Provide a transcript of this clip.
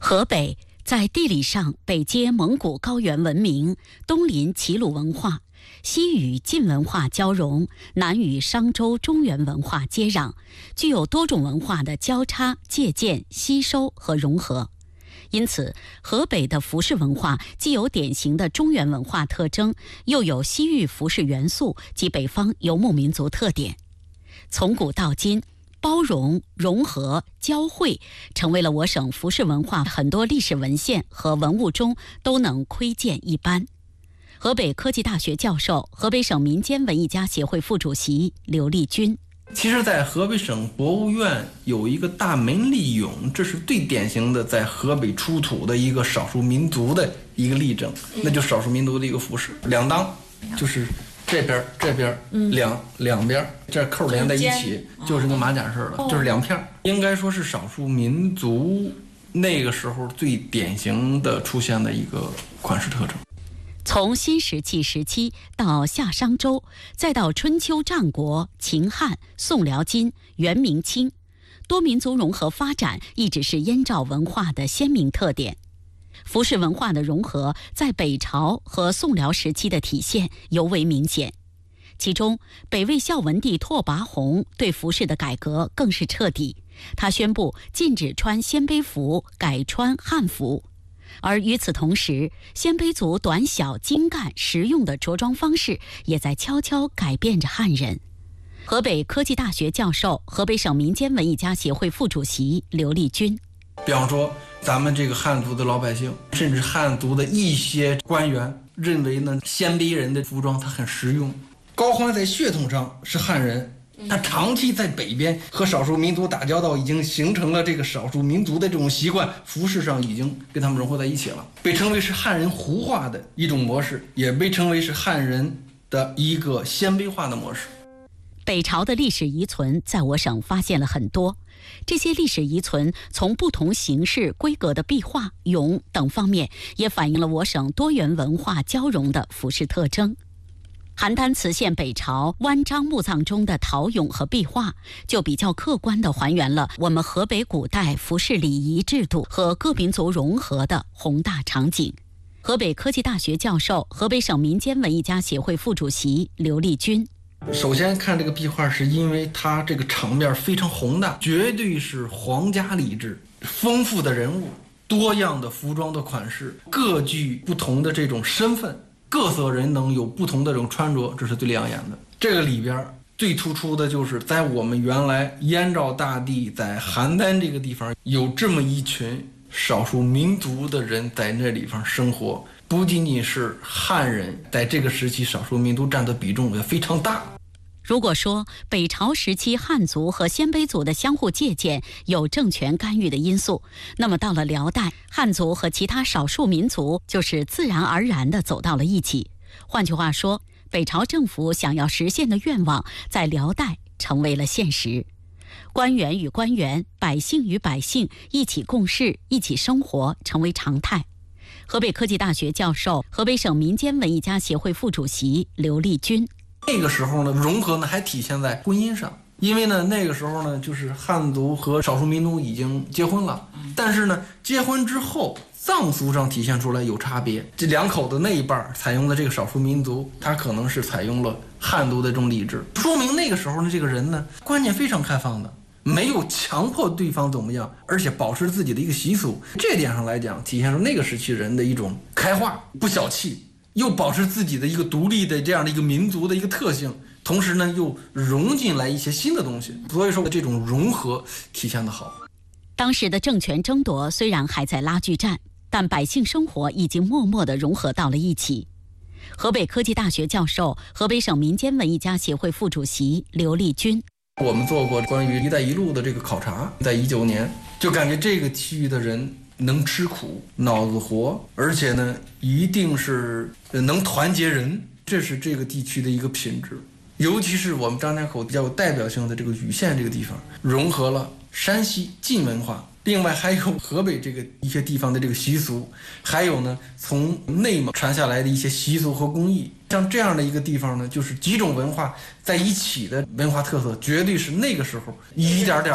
河北在地理上北接蒙古高原文明，东临齐鲁文化，西与晋文化交融，南与商周中原文化接壤，具有多种文化的交叉、借鉴、吸收和融合。因此，河北的服饰文化既有典型的中原文化特征，又有西域服饰元素及北方游牧民族特点。从古到今，包容、融合、交汇成为了我省服饰文化很多历史文献和文物中都能窥见一斑。河北科技大学教授、河北省民间文艺家协会副主席刘立军。 其实在河北省博物院有一个大门立俑，这是最典型的在河北出土的一个少数民族的一个例证，那就少数民族的一个服饰，两裆，就是这边两边这扣连在一起，就是跟马甲似的，就是两片，应该说是少数民族那个时候最典型的出现的一个款式特征。 从新石器时期到夏商周，再到春秋战国、秦汉、宋辽金、元明清，多民族融合发展一直是燕赵文化的鲜明特点。服饰文化的融合在北朝和宋辽时期的体现尤为明显，其中北魏孝文帝拓跋宏对服饰的改革更是彻底，他宣布禁止穿鲜卑服，改穿汉服。而与此同时，鲜卑族短小精干实用的着装方式也在悄悄改变着汉人。河北科技大学教授、河北省民间文艺家协会副主席刘立军。 比方说咱们这个汉族的老百姓，甚至汉族的一些官员认为呢，鲜卑人的服装它很实用。高欢在血统上是汉人，他长期在北边和少数民族打交道，已经形成了这个少数民族的这种习惯，服饰上已经跟他们融合在一起了，被称为是汉人胡化的一种模式，也被称为是汉人的一个鲜卑化的模式。 北朝的历史遗存在我省发现了很多，这些历史遗存从不同形式、规格的壁画、俑等方面，也反映了我省多元文化交融的服饰特征。邯郸磁县北朝湾章墓葬中的陶俑和壁画，就比较客观地还原了我们河北古代服饰礼仪制度和各民族融合的宏大场景。河北科技大学教授、河北省民间文艺家协会副主席刘立军。 首先看这个壁画，是因为它这个场面非常宏大，绝对是皇家礼制，丰富的人物，多样的服装的款式，各具不同的这种身份，各色人等有不同的这种穿着，这是最亮眼的。这个里边最突出的就是在我们原来燕赵大地在邯郸这个地方有这么一群少数民族的人在那地方生活，不仅仅是汉人，在这个时期少数民族占的比重也非常大。 如果说北朝时期汉族和鲜卑族的相互借鉴有政权干预的因素，那么到了辽代，汉族和其他少数民族就是自然而然地走到了一起。换句话说，北朝政府想要实现的愿望在辽代成为了现实。官员与官员、百姓与百姓一起共事、一起生活成为常态。河北科技大学教授、河北省民间文艺家协会副主席刘立军。 那个时候呢，融合呢还体现在婚姻上，因为呢那个时候呢，就是汉族和少数民族已经结婚了，但是呢结婚之后葬俗上体现出来有差别，这两口子那一半采用的这个少数民族，他可能是采用了汉族的这种礼制，说明那个时候的这个人呢观念非常开放的，没有强迫对方怎么样，而且保持自己的一个习俗，这点上来讲体现出那个时期人的一种开化，不小气，又保持自己的一个独立的这样的一个民族的一个特性，同时呢又融进来一些新的东西，所以说这种融合体现得好。 当时的政权争夺虽然还在拉锯战，但百姓生活已经默默地融合到了一起。河北科技大学教授、河北省民间文艺家协会副主席刘立军。 我们做过关于“一带一路”的这个考察，在19年就感觉这个区域的人能吃苦，脑子活，而且呢一定是能团结人，这是这个地区的一个品质。尤其是我们张家口比较有代表性的这个禹县这个地方，融合了山西晋文化，另外还有河北这个一些地方的这个习俗，还有呢从内蒙传下来的一些习俗和工艺。像这样的一个地方呢，就是几种文化在一起的文化特色，绝对是那个时候一点点